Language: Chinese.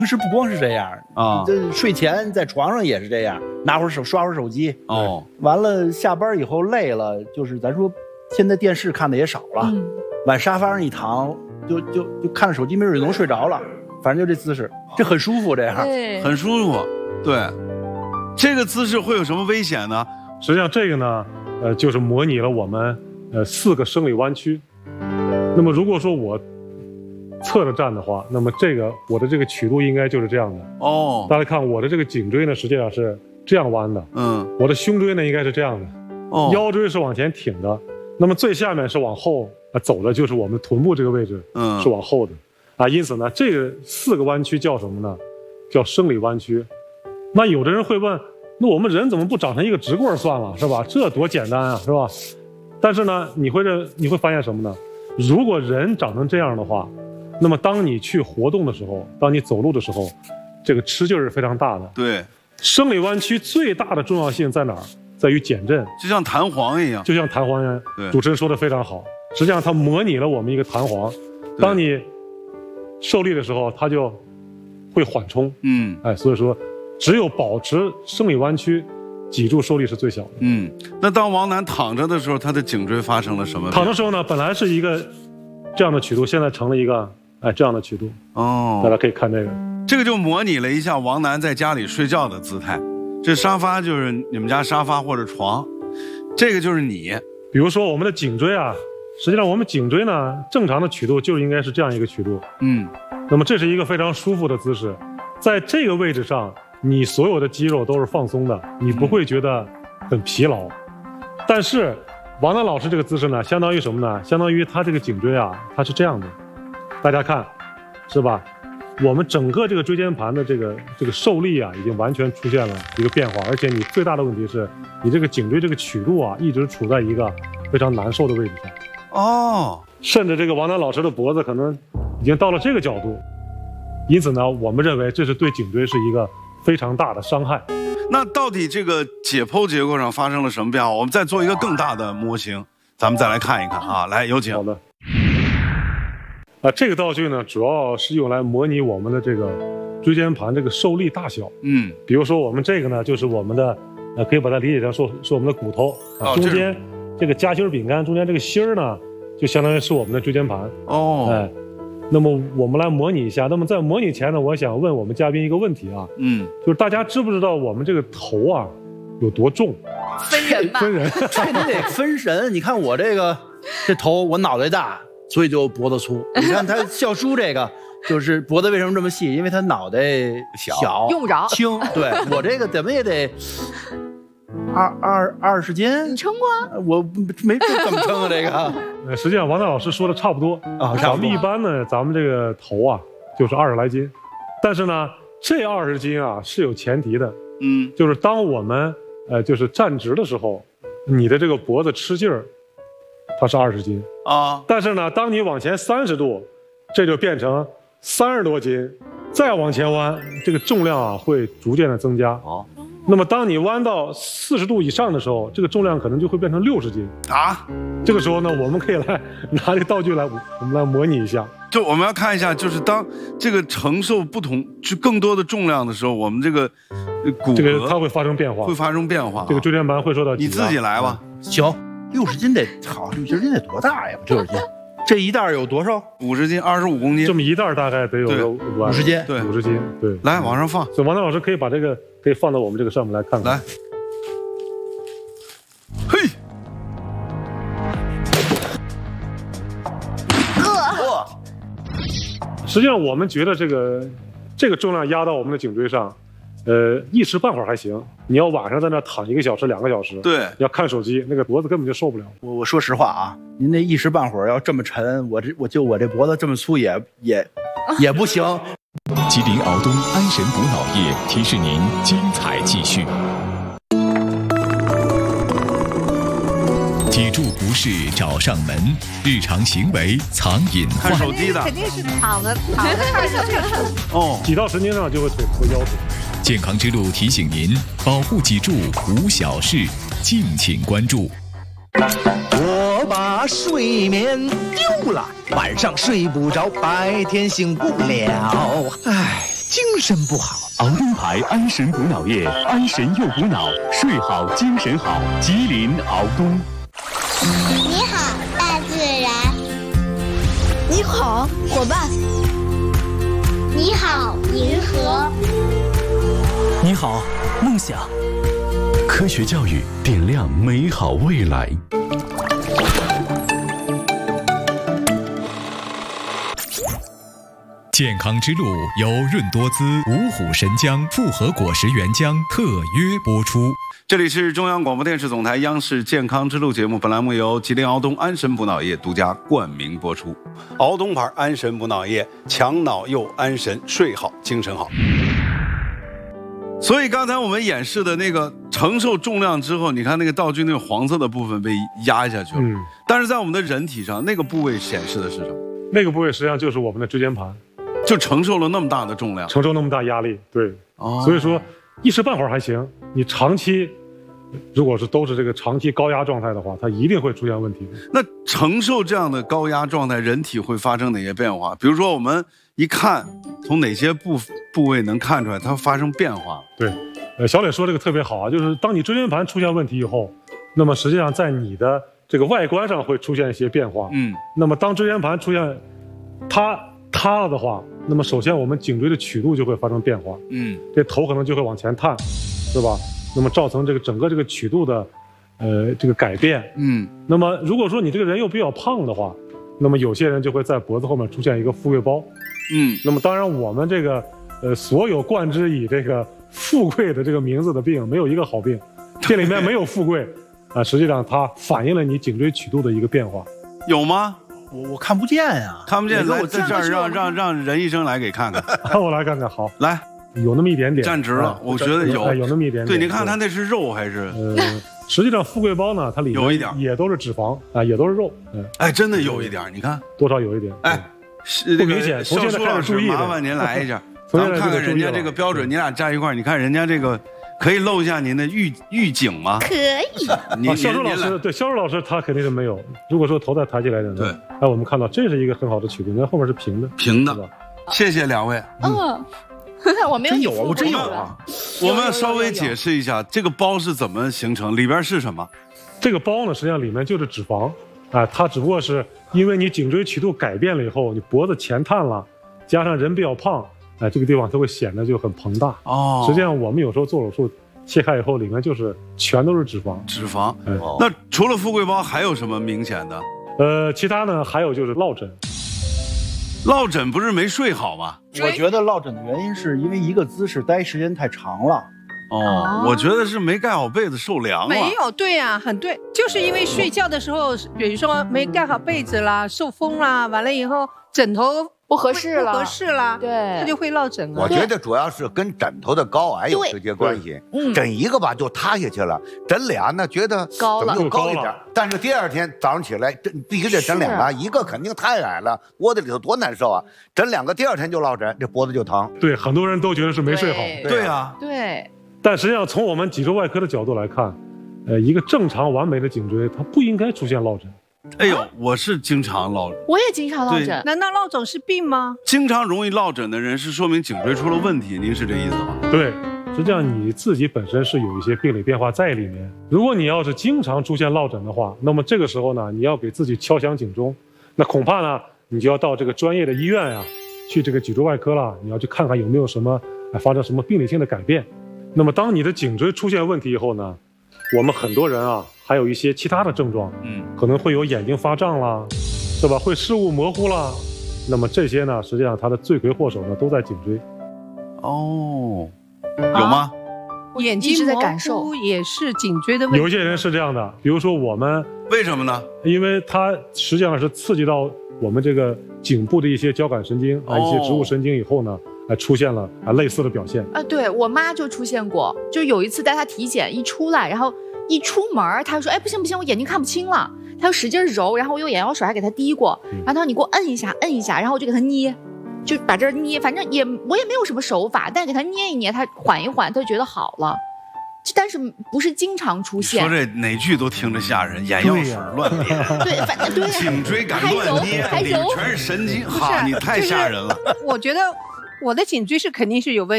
平时不光是这样啊， 这睡前在床上也是这样，拿会儿手刷会儿手机。 哦， 完了下班以后累了，就是咱说现在电视看的也少了，往沙发上一躺，就看着手机，没准就能睡着了。反正就这姿势，这很舒服，这样很舒服。对，这个姿势会有什么危险呢？ 实际上这个呢，就是模拟了我们4个生理弯曲。那么如果说我侧着站的话，那么我的这个曲度应该就是这样的。 哦， 大家看我的这个颈椎呢，实际上是这样弯的。我的胸椎呢应该是这样的。腰椎是往前挺的。那么最下面是往后走的，就是我们臀部这个位置，是往后的。因此呢，这个4个弯曲叫什么呢？叫生理弯曲。那有的人会问，那我们人怎么不长成一个直棍算了，是吧？这多简单啊，是吧？但是呢，你会发现什么呢？如果人长成这样的话，那么当你去活动的时候，当你走路的时候，这个吃劲是非常大的。 对， 生理弯曲最大的重要性在哪儿？在于减震， 就像弹簧一样。 就像弹簧一样。 对， 主持人说的非常好。实际上，它模拟了我们一个弹簧。当你受力的时候，它就会缓冲。所以说，只有保持生理弯曲，脊柱受力是最小的。 那当王楠躺着的时候，他的颈椎发生了什么？ 躺的时候呢，本来是一个这样的曲度，现在成了一个这样的曲度。大家可以看这个。 这个就模拟了一下王楠在家里睡觉的姿态。这沙发就是你们家沙发或者床，这个就是你。 比如说我们的颈椎实际上我们颈椎呢，正常的曲度就应该是这样一个曲度。那么这是一个非常舒服的姿势，在这个位置上，你所有的肌肉都是放松的，你不会觉得很疲劳。但是王楠老师这个姿势呢，相当于什么呢？相当于他这个颈椎它是这样的，大家看，是吧？我们整个这个椎间盘的这个受力已经完全出现了一个变化，而且你最大的问题是，你这个颈椎这个曲度一直处在一个非常难受的位置上。甚至这个王楠老师的脖子可能已经到了这个角度，因此呢，我们认为这是对颈椎是一个非常大的伤害。 那到底这个解剖结构上发生了什么变化？我们再做一个更大的模型，咱们再来看一看来，有请。 好的。这个道具呢，主要是用来模拟我们的这个椎间盘这个受力大小。比如说我们这个呢，就是我们的，可以把它理解成是我们的骨头中间这个夹心饼干中间这个芯儿呢，就相当于是我们的椎间盘。那么我们来模拟一下。那么在模拟前呢，我想问我们嘉宾一个问题就是大家知不知道我们这个头有多重？ 分人吧， 这你得分神。你看我这头，我脑袋大。所以就脖子粗。你看他笑叔这个，就是脖子为什么这么细？因为他脑袋小， 用不着轻。对我这个怎么也得20斤。 你称过？ 我没怎么称这个。 实际上王楠老师说的差不多咱们一般呢，咱们这个头就是20来斤，但是呢，这20斤是有前提的。就是当我们就是站直的时候，你的这个脖子吃劲儿。它是20斤但是呢，当你往前30度，这就变成30多斤，再往前弯，这个重量会逐渐的增加。那么当你弯到40度以上的时候，这个重量可能就会变成60斤这个时候呢，我们可以来拿这个道具来，我们来模拟一下。 就我们要看一下，就是当这个承受不同就更多的重量的时候，我们这个骨骼它会发生变化，这个椎间盘会受到挤压。 你自己来吧。 行，60斤得60斤得多大呀？60斤，这一袋有多少 ？50斤，25公斤。 这么一袋大概得有 50斤， 对 ，50斤，对。 来，往上放。 所以王楠老师可以把这个放到我们这个上面来看看。 来，嘿， 实际上我们觉得这个重量压到我们的颈椎上。一时半会儿还行，你要晚上在那躺1个小时、2个小时， 对， 要看手机，那个脖子根本就受不了。 我说实话您那一时半会儿要这么沉，我这脖子这么粗也不行。 吉林敖东安神补脑液提示您精彩继续。脊柱不适找上门，日常行为藏隐患。 看手机的肯定是躺着挤到神经上就会腿和腰腿。 健康之路提醒您，保护脊柱无小事，敬请关注。 我把睡眠丢了，晚上睡不着，白天醒不了。唉， 精神不好。 敖东牌安神补脑液，安神又补脑，睡好精神好。吉林敖东。 你好，大自然。 你好，伙伴。 你好，银河。 你好，梦想。 科学教育点亮美好未来。健康之路由润多滋、五虎神姜复合果实原浆特约播出。 这里是中央广播电视总台央视健康之路节目，本栏目由吉林敖东安神补脑液独家冠名播出。敖东牌安神补脑液，强脑又安神，睡好精神好。所以刚才我们演示的那个承受重量之后，你看那个道具那个黄色的部分被压下去了，但是在我们的人体上那个部位显示的是什么？那个部位实际上就是我们的椎间盘，就承受了那么大的重量，承受那么大压力，对，所以说一时半会儿还行，你长期如果是都是这个长期高压状态的话，它一定会出现问题。那承受这样的高压状态，人体会发生哪些变化？比如说我们一看，从哪些部位能看出来它发生变化？对，小磊说这个特别好啊，就是当你椎间盘出现问题以后，那么实际上在你的这个外观上会出现一些变化。那么当椎间盘出现塌了的话，那么首先我们颈椎的曲度就会发生变化。这头可能就会往前探，是吧？那么造成这个整个这个曲度的这个改变。那么如果说你这个人又比较胖的话，那么有些人就会在脖子后面出现一个富贵包。那么当然我们这个所有冠之以这个富贵的这个名字的病没有一个好病，这里面没有富贵啊，实际上它反映了你颈椎曲度的一个变化。有吗？ 我看不见呀， 看不见。来，在这儿让任医生来给看看。我来看看。好，来，有那么一点点站直了，我觉得有那么一点点。对，你看它那是肉还是？实际上富贵包呢，它里面有一点也都是脂肪啊，也都是肉。哎，真的有一点，你看多少有一点。哎，不明显。从现在开始注意，麻烦您来一下，咱们看看人家这个标准。你俩站一块儿，你看人家这个。可以露一下您的玉颈吗？可以。销售老师对销售老师他肯定是没有。如果说头再抬起来点，对，哎，我们看到这是一个很好的曲度，你看后面是平的，平的。谢谢两位。 我没有。真有啊， 我真有啊。 我们稍微解释一下这个包是怎么形成，里边是什么？这个包呢，实际上里面就是脂肪啊，它只不过是因为你颈椎曲度改变了以后，你脖子前探了，加上人比较胖。哎，这个地方它会显得就很膨大哦。实际上，我们有时候做手术切开以后，里面就是全都是脂肪。脂肪。那除了富贵包，还有什么明显的？其他呢？还有就是落枕。落枕不是没睡好吗？ 我觉得落枕的原因是因为一个姿势待时间太长了。 哦，我觉得是没盖好被子受凉了。 没有，对呀，很对，就是因为睡觉的时候，比如说没盖好被子啦，受风啦，完了以后枕头。不合适了，对，它就会落枕。 我觉得主要是跟枕头的高矮有直接关系。枕一个吧就塌下去了，枕俩呢觉得怎么又高一点，但是第二天早上起来必须得枕两个，一个肯定太矮了，窝在里头多难受啊！枕两个，第二天就落枕，这脖子就疼。对，很多人都觉得是没睡好。对啊，对。但实际上从我们脊椎外科的角度来看，一个正常完美的颈椎，它不应该出现落枕。哎呦，我是经常落枕，我也经常落枕。难道落枕是病吗？经常容易落枕的人是说明颈椎出了问题，您是这意思吗？对，实际上你自己本身是有一些病理变化在里面。如果你要是经常出现落枕的话，那么这个时候呢，你要给自己敲响警钟，那恐怕呢，你就要到这个专业的医院呀，去这个脊椎外科了，你要去看看有没有什么发生什么病理性的改变。那么当你的颈椎出现问题以后呢，我们很多人啊。还有一些其他的症状，可能会有眼睛发胀啦，是吧？会视物模糊啦。那么这些呢，实际上它的罪魁祸首呢都在颈椎。哦，有吗？眼睛模糊也是颈椎的问题。有一些人是这样的，比如说我们为什么呢？因为它实际上是刺激到我们这个颈部的一些交感神经一些植物神经以后呢，出现了类似的表现。对我妈就出现过，就有一次带她体检一出来，然后。一出门他就说：“哎，不行，我眼睛看不清了。”他就使劲揉，然后我用眼药水还给他滴过，然后他说：“你给我摁一下，然后我就给他捏，就把这儿捏，反正我也没有什么手法，但给他捏一捏，他缓一缓，他就觉得好了。但是不是经常出现。”说这哪句都听着吓人，眼药水乱捏，对，反正对，颈椎感乱捏，里面全是神经，好，你太吓人了。我觉得我的颈椎是肯定是有问